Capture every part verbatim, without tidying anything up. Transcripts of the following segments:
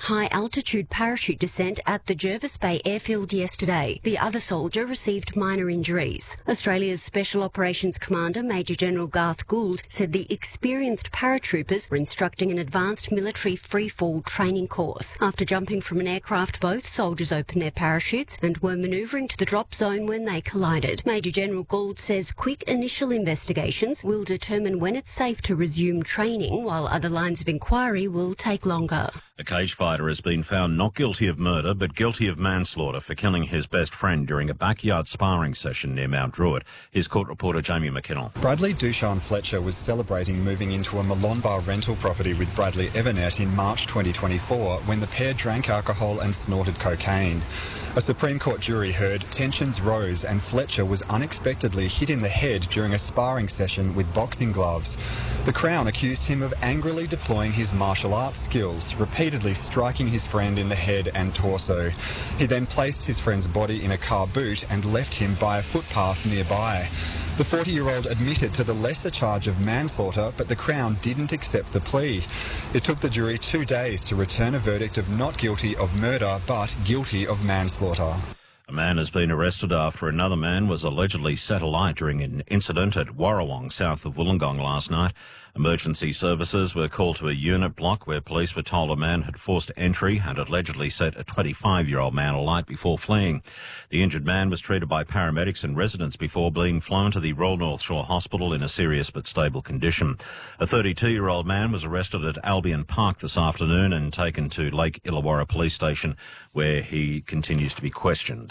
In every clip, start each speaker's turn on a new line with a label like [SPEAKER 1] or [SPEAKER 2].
[SPEAKER 1] high-altitude parachute descent at the Jervis Bay airfield yesterday. The other soldier received minor injuries. Australia's Special Operations Commander, Major General Garth Gould, said the experienced paratroopers were instructing an advanced military free-fall training course. After jumping from an aircraft, both soldiers opened their parachutes and were manoeuvring to the drop zone when they collided. Major General Gould says quick initial investigations will determine when it's safe to resume training, while other lines of inquiry will take longer.
[SPEAKER 2] A cage fighter has been found not guilty of murder but guilty of manslaughter for killing his best friend during a backyard sparring session near Mount Druitt. Here's court reporter Jamie McKinnell.
[SPEAKER 3] Bradley Dushan Fletcher was celebrating moving into a Malonbar rental property with Bradley Evernet in March twenty twenty-four when the pair drank alcohol and snorted cocaine. A Supreme Court jury heard tensions rose and Fletcher was unexpectedly hit in the head during a sparring session with boxing gloves. The Crown accused him of angrily deploying his martial arts skills, repeatedly striking his friend in the head and torso. He then placed his friend's body in a car boot and left him by a footpath nearby. The forty-year-old admitted to the lesser charge of manslaughter, but the Crown didn't accept the plea. It took the jury two days to return a verdict of not guilty of murder, but guilty of manslaughter.
[SPEAKER 2] A man has been arrested after another man was allegedly set alight during an incident at Warrawong, south of Wollongong last night. Emergency services were called to a unit block where police were told a man had forced entry and allegedly set a twenty-five-year-old man alight before fleeing. The injured man was treated by paramedics and residents before being flown to the Royal North Shore Hospital in a serious but stable condition. A thirty-two-year-old man was arrested at Albion Park this afternoon and taken to Lake Illawarra Police Station, where he continues to be questioned.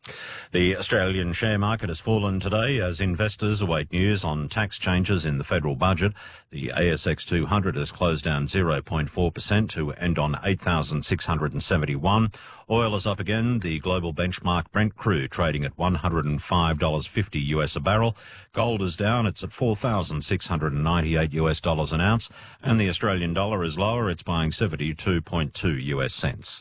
[SPEAKER 2] The Australian share market has fallen today as investors await news on tax changes in the federal budget. The A S X two hundred has closed down zero point four percent to end on eight thousand six hundred seventy-one. Oil is up again. The global benchmark Brent crude trading at one hundred five dollars fifty US a barrel. Gold is down. It's at four thousand six hundred ninety-eight US dollars an ounce. And the Australian dollar is lower. It's buying seventy-two point two US cents.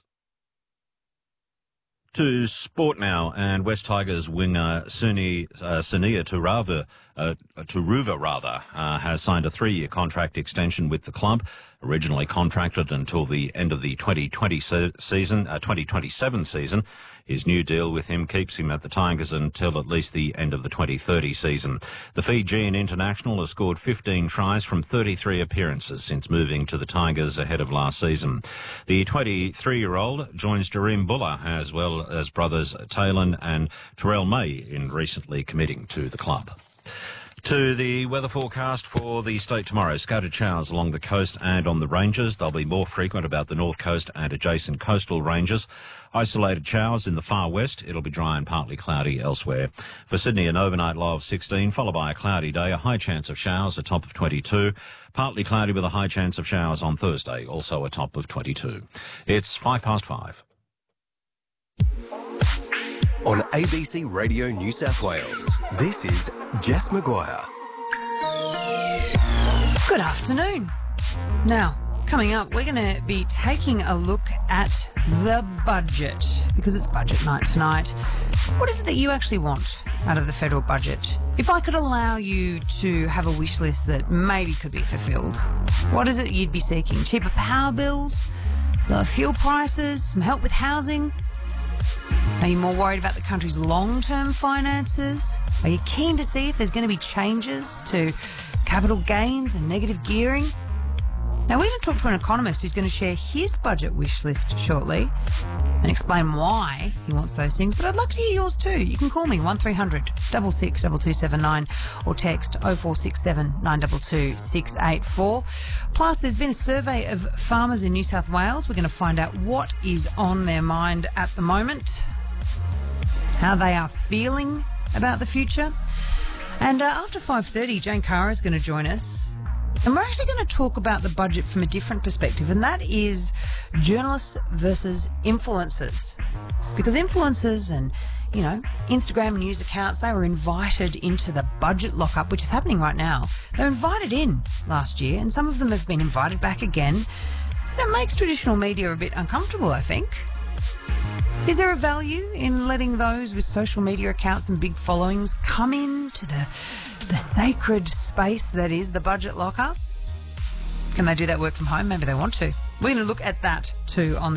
[SPEAKER 2] To sport now, and West Tigers winger Suni uh, Sunia Turuva, uh, Turuva rather, uh, has signed a three-year contract extension with the club. Originally contracted until the end of the twenty twenty se- season, uh, twenty twenty-seven season. His new deal with him keeps him at the Tigers until at least the end of the twenty thirty season. The Fijian international has scored fifteen tries from thirty-three appearances since moving to the Tigers ahead of last season. The twenty-three-year-old joins Jareem Buller as well as brothers Taylor and Terrell May in recently committing to the club. To the weather forecast for the state tomorrow. Scattered showers along the coast and on the ranges. They'll be more frequent about the north coast and adjacent coastal ranges. Isolated showers in the far west. It'll be dry and partly cloudy elsewhere. For Sydney, an overnight low of sixteen, followed by a cloudy day, a high chance of showers, a top of twenty-two. Partly cloudy with a high chance of showers on Thursday, also a top of twenty-two. It's five past five.
[SPEAKER 4] On A B C Radio New South Wales, this is Jess Maguire.
[SPEAKER 5] Good afternoon. Now, coming up, we're going to be taking a look at the budget, because it's budget night tonight. What is it that you actually want out of the federal budget? If I could allow you to have a wish list that maybe could be fulfilled, what is it you'd be seeking? Cheaper power bills? Lower fuel prices? Some help with housing? Are you more worried about the country's long-term finances? Are you keen to see if there's going to be changes to capital gains and negative gearing? Now, we're going to talk to an economist who's going to share his budget wish list shortly and explain why he wants those things. But I'd like to hear yours too. You can call me one three hundred, six six, two two seven nine or text oh four six seven, nine two two, six eight four. Plus, there's been a survey of farmers in New South Wales. We're going to find out what is on their mind at the moment, how they are feeling about the future. And uh, after five thirty, Jane Cara is going to join us. And we're actually going to talk about the budget from a different perspective, and that is journalists versus influencers. Because influencers and, you know, Instagram and news accounts, they were invited into the budget lockup, which is happening right now. They were invited in last year, and some of them have been invited back again. And it makes traditional media a bit uncomfortable, I think. Is there a value in letting those with social media accounts and big followings come into the the sacred space that is the budget lockup? Can they do that work from home? Maybe they want to. We're going to look at that too on the